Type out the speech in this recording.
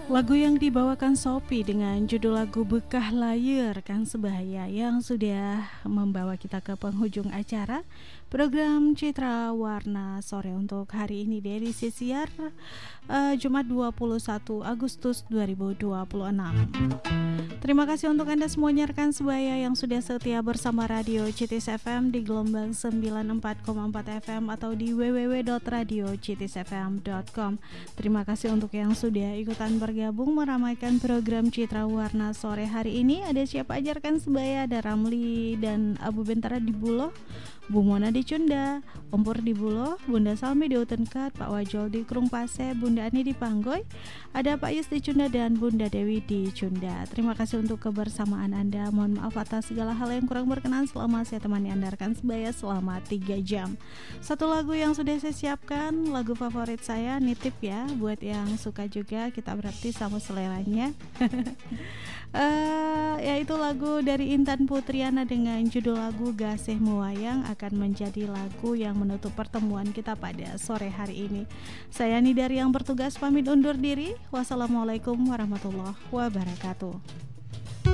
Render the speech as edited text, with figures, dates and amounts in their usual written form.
Lagu yang dibawakan Sophie dengan judul lagu Bekah Layar Kang Sebaya yang sudah membawa kita ke penghujung acara program Citra Warna Sore untuk hari ini di edisi siar Jumat 21 Agustus 2026. Terima kasih untuk Anda semuanya rekan sebaya yang sudah setia bersama Radio Citis FM di gelombang 94,4 FM atau di www.radiocitisfm.com. Terima kasih untuk yang sudah ikutan bergabung meramaikan program Citra Warna Sore hari ini. Ada siapa aja rekan sebaya? Ada Ramli dan Abu Bentara di Buloh, Bu Mona di Cunda, Om Pur di Buloh, Bunda Salmi di Utenkat, Pak Wajol di Krung Pase, Bunda Ani di Panggoy, ada Pak Yus di Cunda dan Bunda Dewi di Cunda. Terima kasih untuk kebersamaan Anda. Mohon maaf atas segala hal yang kurang berkenan selama saya temani Anda rekan sebaya selama 3 jam. Satu lagu yang sudah saya siapkan, lagu favorit saya, nitip ya buat yang suka juga, kita berarti sama seleranya. Yaitu lagu dari Intan Putriana dengan judul lagu Gasih Muwayang akan menjadi lagu yang menutup pertemuan kita pada sore hari ini. Saya Nidari yang bertugas pamit undur diri. Wassalamualaikum warahmatullahi wabarakatuh.